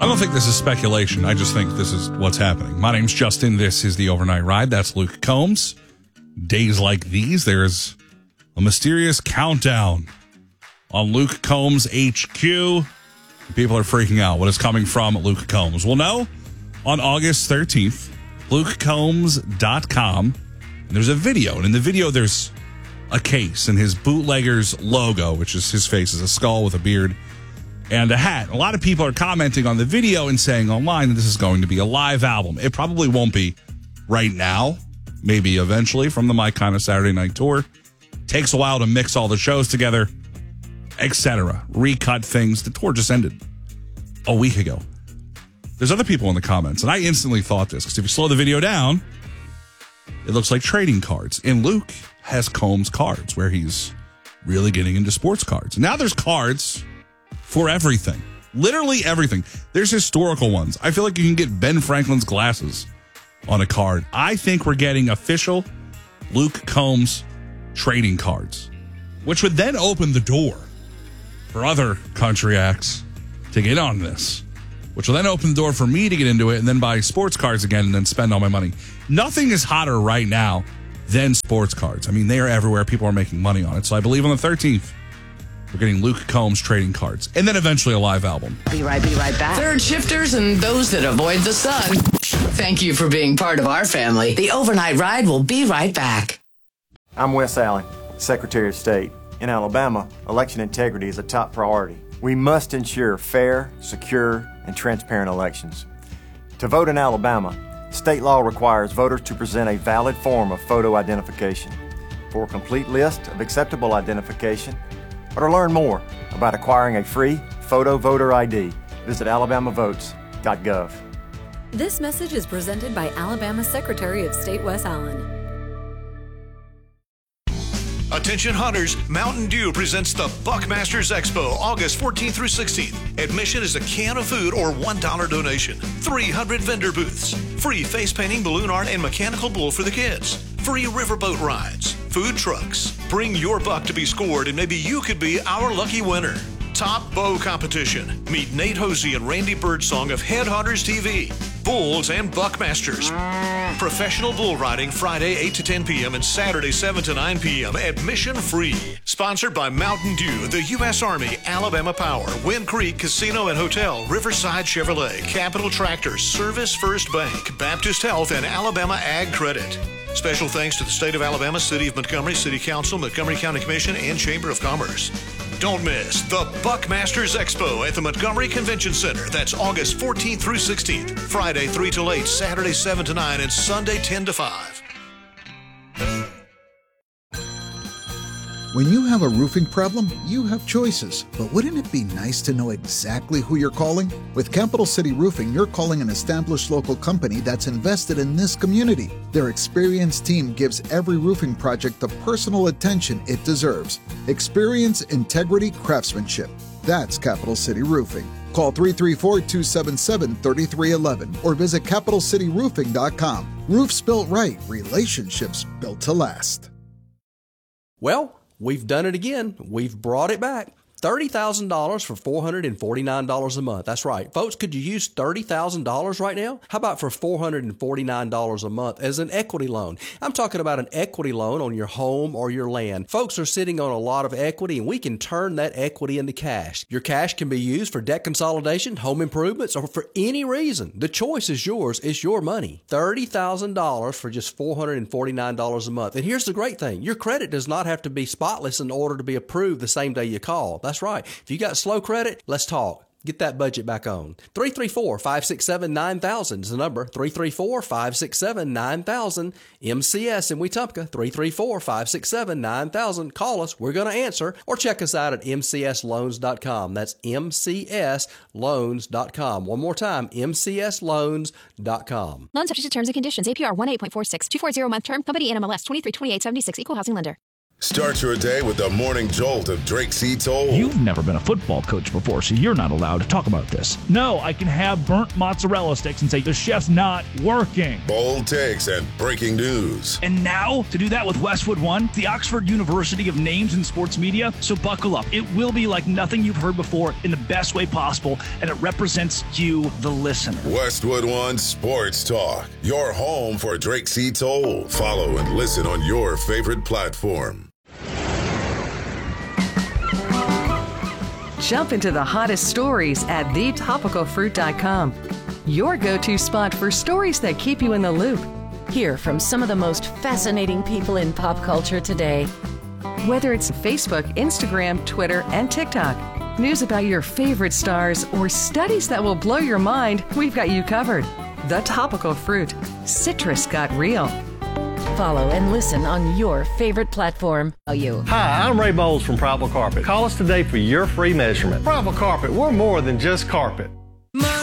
I don't think this is speculation. I just think this is what's happening. My name's Justin. This is the Overnight Ride. That's Luke Combs. Days like these, there's a mysterious countdown on Luke Combs HQ. People are freaking out. What is coming from Luke Combs? We'll know on August 13th. LukeCombs.com. There's a video, and in the video, there's a case and his bootlegger's logo, which is his face, is a skull with a beard and a hat. A lot of people are commenting on the video and saying online that this is going to be a live album. It probably won't be right now, maybe eventually from the My Kind of Saturday Night Tour. Takes a while to mix all the shows together, etc. Recut things. The tour just ended a week ago. There's other people in the comments, and I instantly thought this, because if you slow the video down, it looks like trading cards. And Luke has Combs cards, where he's really getting into sports cards. Now there's cards for everything. Literally everything. There's historical ones. I feel like you can get Ben Franklin's glasses on a card. I think we're getting official Luke Combs trading cards, which would then open the door for other country acts to get on this, which will then open the door for me to get into it and then buy sports cards again and then spend all my money. Nothing is hotter right now than sports cards. I mean, they are everywhere. People are making money on it. So I believe on the 13th, we're getting Luke Combs trading cards and then eventually a live album. Be right back. Third shifters and those that avoid the sun. Thank you for being part of our family. The Overnight Ride will be right back. I'm Wes Allen, Secretary of State. In Alabama, election integrity is a top priority. We must ensure fair, secure, and transparent elections. To vote in Alabama, state law requires voters to present a valid form of photo identification. For a complete list of acceptable identification, or to learn more about acquiring a free photo voter ID, visit alabamavotes.gov. This message is presented by Alabama Secretary of State Wes Allen. Attention hunters, Mountain Dew presents the Buckmasters Expo, August 14th through 16th. Admission is a can of food or $1 donation. 300 vendor booths. Free face painting, balloon art, and mechanical bull for the kids. Free riverboat rides. Food trucks. Bring your buck to be scored and maybe you could be our lucky winner. Top bow competition. Meet Nate Hosey and Randy Birdsong of Headhunters TV. Bulls and Buckmasters. Professional bull riding Friday 8 to 10 p.m. and Saturday 7 to 9 p.m. Admission free. Sponsored by Mountain Dew, the U.S. Army, Alabama Power, Wind Creek Casino and Hotel, Riverside Chevrolet, Capital Tractor, Service First Bank, Baptist Health, and Alabama Ag Credit. Special thanks to the State of Alabama, City of Montgomery, City Council, Montgomery County Commission, and Chamber of Commerce. Don't miss the Buckmasters Expo at the Montgomery Convention Center. That's August 14th through 16th. Friday 3 to 8, Saturday 7 to 9, and Sunday 10 to 5. When you have a roofing problem, you have choices. But wouldn't it be nice to know exactly who you're calling? With Capital City Roofing, you're calling an established local company that's invested in this community. Their experienced team gives every roofing project the personal attention it deserves. Experience, integrity, craftsmanship. That's Capital City Roofing. Call 334-277-3311 or visit CapitalCityRoofing.com. Roofs built right, relationships built to last. Well, we've done it again. We've brought it back. $30,000 for $449 a month. That's right. Folks, could you use $30,000 right now? How about for $449 a month as an equity loan? I'm talking about an equity loan on your home or your land. Folks are sitting on a lot of equity, and we can turn that equity into cash. Your cash can be used for debt consolidation, home improvements, or for any reason. The choice is yours. It's your money. $30,000 for just $449 a month. And here's the great thing. Your credit does not have to be spotless in order to be approved the same day you call. That's right. If you got slow credit, let's talk. Get that budget back on. 334-567-9000 is the number. 334-567-9000. MCS in Wetumpka. 334-567-9000. Call us. We're going to answer. Or check us out at mcsloans.com. That's mcsloans.com. One more time, mcsloans.com. Loan subject to terms and conditions. APR 1.846. 240 month term. Company NMLS 232876. Equal housing lender. Start your day with the morning jolt of Drake C. Toll. You've never been a football coach before, so you're not allowed to talk about this. No, I can have burnt mozzarella sticks and say the chef's not working. Bold takes and breaking news. And now, to do that with Westwood One, the Oxford University of names in sports media. So buckle up. It will be like nothing you've heard before in the best way possible, and it represents you, the listener. Westwood One Sports Talk, your home for Drake C. Toll. Follow and listen on your favorite platform. Jump into the hottest stories at thetopicalfruit.com. Your go-to spot for stories that keep you in the loop. Hear from some of the most fascinating people in pop culture today. Whether it's Facebook, Instagram, Twitter, and TikTok, news about your favorite stars, or studies that will blow your mind, we've got you covered. The Topical Fruit. Citrus got real. Follow and listen on your favorite platform. Hi, I'm Ray Bowles from Primal Carpet. Call us today for your free measurement. Primal Carpet, we're more than just carpet.